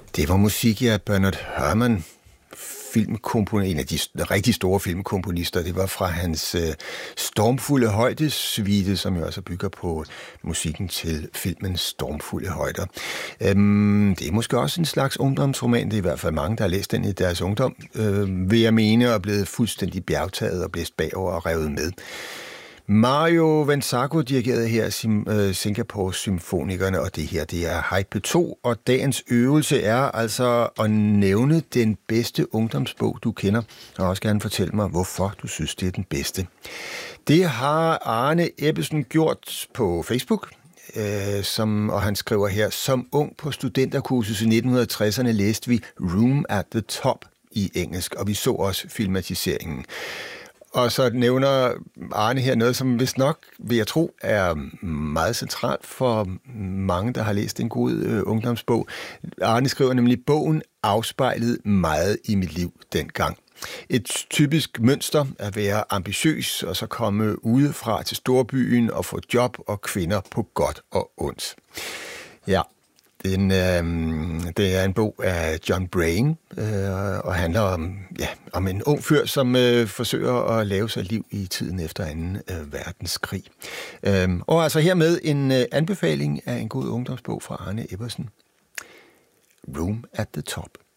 Det var musik af Bernard Herrmann, en af de rigtig store filmkomponister. Det var fra hans Stormfulde Højdesuite, som jo også bygger på musikken til filmen Stormfulde Højder. Det er måske også en slags ungdomsroman. Det er i hvert fald mange, der har læst den i deres ungdom, vil jeg mene, og er blevet fuldstændig bjergtaget og blæst bagover og revet med. Mario Vanzaco dirigerede her Singapore-symfonikerne, og det her, det er Hype 2, og dagens øvelse er altså at nævne den bedste ungdomsbog, du kender, og også gerne fortælle mig, hvorfor du synes, det er den bedste. Det har Arne Ebbesen gjort på Facebook, og han skriver her, som ung på studenterkursus i 1960'erne læste vi Room at the Top i engelsk, og vi så også filmatiseringen. Og så nævner Arne her noget, som vist nok, vil jeg tro, er meget centralt for mange, der har læst en god ungdomsbog. Arne skriver nemlig, bogen afspejlede meget i mit liv dengang. Et typisk mønster at være ambitiøs og så komme udefra til storbyen og få job og kvinder på godt og ondt. Ja. Det er en bog af John Brain, og handler om en ung fyr, som forsøger at lave sig liv i tiden efter 2. verdenskrig. Og altså hermed en anbefaling af en god ungdomsbog fra Arne Ebbesen. Room at the Top.